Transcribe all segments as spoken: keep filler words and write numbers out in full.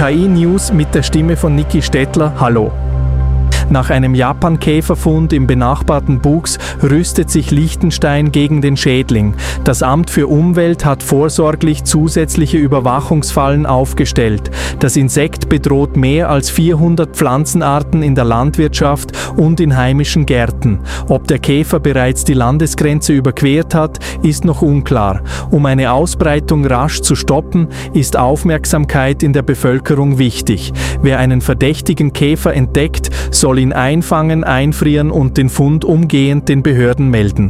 K I-News mit der Stimme von Niki Stettler. Hallo. Nach einem Japan-Käferfund im benachbarten Bux rüstet sich Liechtenstein gegen den Schädling. Das Amt für Umwelt hat vorsorglich zusätzliche Überwachungsfallen aufgestellt. Das Insekt bedroht mehr als vierhundert Pflanzenarten in der Landwirtschaft und in heimischen Gärten. Ob der Käfer bereits die Landesgrenze überquert hat, ist noch unklar. Um eine Ausbreitung rasch zu stoppen, ist Aufmerksamkeit in der Bevölkerung wichtig. Wer einen verdächtigen Käfer entdeckt, soll ihn einfangen, einfrieren und den Fund umgehend den Behörden melden.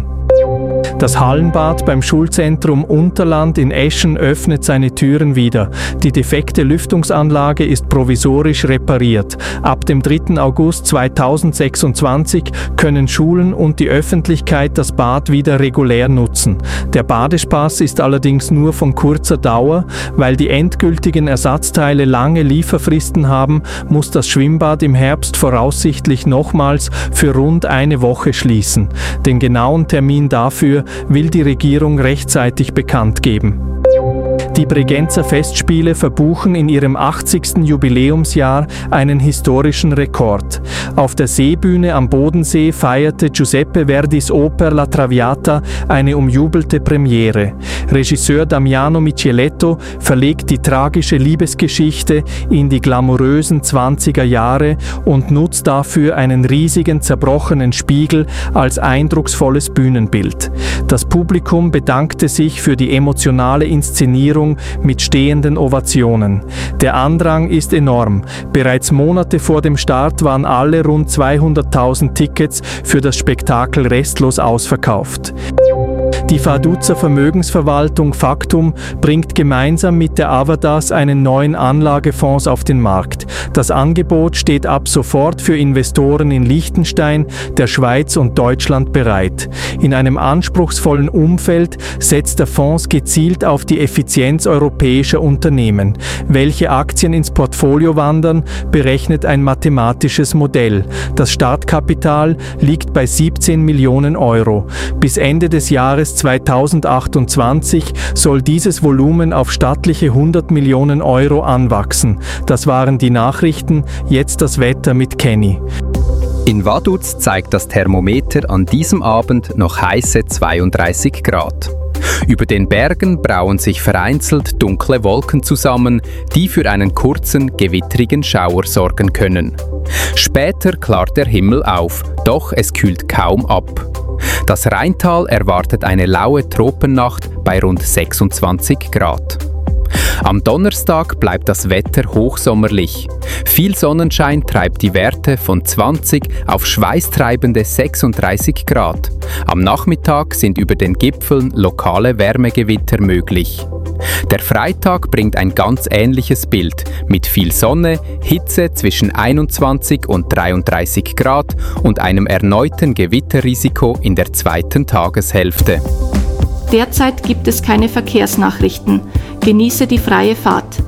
Das Hallenbad beim Schulzentrum Unterland in Eschen öffnet seine Türen wieder. Die defekte Lüftungsanlage ist provisorisch repariert. Ab dem dritten August zweitausendsechsundzwanzig können Schulen und die Öffentlichkeit das Bad wieder regulär nutzen. Der Badespaß ist allerdings nur von kurzer Dauer. Weil die endgültigen Ersatzteile lange Lieferfristen haben, muss das Schwimmbad im Herbst voraussichtlich nochmals für rund eine Woche schließen. Den genauen Termin dafür will die Regierung rechtzeitig bekannt geben. Die Bregenzer Festspiele verbuchen in ihrem achtzigsten Jubiläumsjahr einen historischen Rekord. Auf der Seebühne am Bodensee feierte Giuseppe Verdis Oper La Traviata eine umjubelte Premiere. Regisseur Damiano Micheletto verlegt die tragische Liebesgeschichte in die glamourösen zwanziger Jahre und nutzt dafür einen riesigen zerbrochenen Spiegel als eindrucksvolles Bühnenbild. Das Publikum bedankte sich für die emotionale Inszenierung mit stehenden Ovationen. Der Andrang ist enorm. Bereits Monate vor dem Start waren alle rund zweihunderttausend Tickets für das Spektakel restlos ausverkauft. Die Vaduzzer Vermögensverwaltung Factum bringt gemeinsam mit der Avadas einen neuen Anlagefonds auf den Markt. Das Angebot steht ab sofort für Investoren in Liechtenstein, der Schweiz und Deutschland bereit. In einem anspruchsvollen Umfeld setzt der Fonds gezielt auf die Effizienz europäischer Unternehmen. Welche Aktien ins Portfolio wandern, berechnet ein mathematisches Modell. Das Startkapital liegt bei siebzehn Millionen Euro. Bis Ende des Jahres zweitausendachtundzwanzig soll dieses Volumen auf stattliche hundert Millionen Euro anwachsen. Das waren die Nachrichten, jetzt das Wetter mit Kenny. In Vaduz zeigt das Thermometer an diesem Abend noch heiße zweiunddreißig Grad. Über den Bergen brauen sich vereinzelt dunkle Wolken zusammen, die für einen kurzen, gewittrigen Schauer sorgen können. Später klart der Himmel auf, doch es kühlt kaum ab. Das Rheintal erwartet eine laue Tropennacht bei rund sechsundzwanzig Grad. Am Donnerstag bleibt das Wetter hochsommerlich. Viel Sonnenschein treibt die Werte von zwanzig auf schweißtreibende sechsunddreißig Grad. Am Nachmittag sind über den Gipfeln lokale Wärmegewitter möglich. Der Freitag bringt ein ganz ähnliches Bild mit viel Sonne, Hitze zwischen einundzwanzig und dreiunddreißig Grad und einem erneuten Gewitterrisiko in der zweiten Tageshälfte. Derzeit gibt es keine Verkehrsnachrichten. Genieße die freie Fahrt.